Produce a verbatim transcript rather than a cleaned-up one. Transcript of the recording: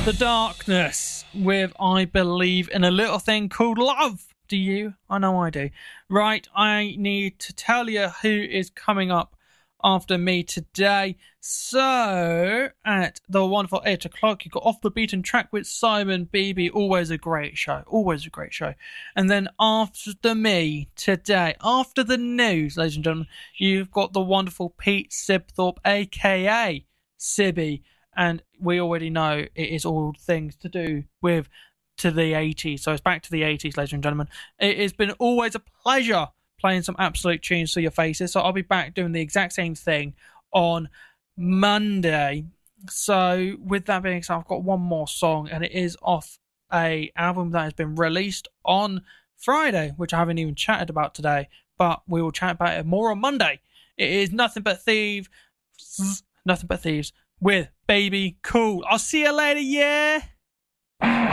The Darkness with I Believe in a Little Thing Called Love. Do you? I know I do. Right, I need to tell you who is coming up after me today. So, at the wonderful eight o'clock, you got Off the Beaten Track with Simon Beebe. Always a great show. Always a great show. And then after me today, after the news, ladies and gentlemen, you've got the wonderful Pete Sibthorpe, a k a. Sibby. And we already know it is all things to do with to the eighties. So it's back to the eighties, ladies and gentlemen. It has been always a pleasure playing some absolute tunes to your faces. So I'll be back doing the exact same thing on Monday. So with that being said, I've got one more song, and it is off a album that has been released on Friday, which I haven't even chatted about today, but we will chat about it more on Monday. It is Nothing But Thieves, Nothing But Thieves with Baby Cool. I'll see you later, yeah?